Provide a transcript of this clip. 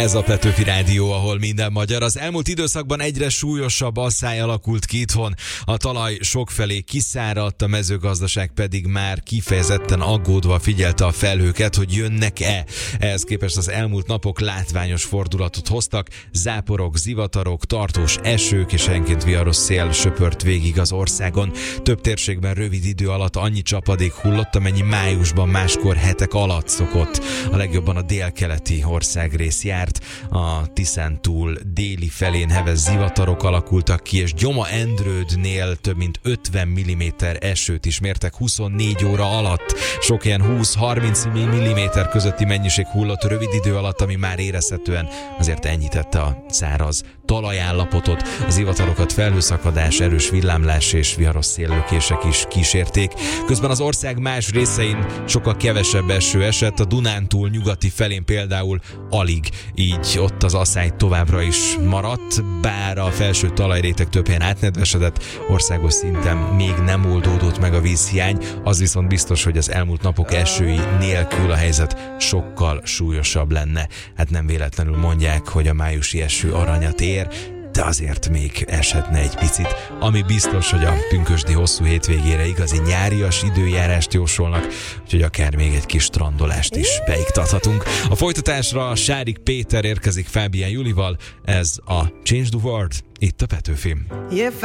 Ez a Petőfi Rádió, ahol minden magyar. Az elmúlt időszakban egyre súlyosabb asszály alakult ki itthon. A talaj sokfelé kiszáradt, a mezőgazdaság pedig már kifejezetten aggódva figyelte a felhőket, hogy jönnek-e. Ehhez képest az elmúlt napok látványos fordulatot hoztak. Záporok, zivatarok, tartós esők és helyenként viharos szél söpört végig az országon. Több térségben rövid idő alatt annyi csapadék hullott, amennyi májusban máskor hetek alatt szokott. A legjobban a délkeleti országrész járt. A Tiszántúl déli felén heves zivatarok alakultak ki, és Gyoma-Endrődnél több mint 50 mm esőt is mértek 24 óra alatt. Sok ilyen 20-30 mm közötti mennyiség hullott rövid idő alatt, ami már érezhetően azért enyhítette a száraz talajállapotot. Az zivatarokat felhőszakadás, erős villámlás és viharos széllökések is kísérték. Közben az ország más részein sokkal kevesebb eső esett, a Dunántúl nyugati felén például alig, így ott az asszály továbbra is maradt, bár a felső talajréteg több helyen átnedvesedett, országos szinten még nem oldódott meg a vízhiány, az viszont biztos, hogy az elmúlt napok esői nélkül a helyzet sokkal súlyosabb lenne. Hát nem véletlenül mondják, hogy a májusi eső aranyat ér, de azért még eshetne egy picit, ami biztos, hogy a pünkösdi hosszú hétvégére igazi nyárias időjárást jósolnak, úgyhogy akár még egy kis strandolást is beiktathatunk. A folytatásra Sárik Péter érkezik Fábián Julival, ez a Change the World, itt a Petőfin.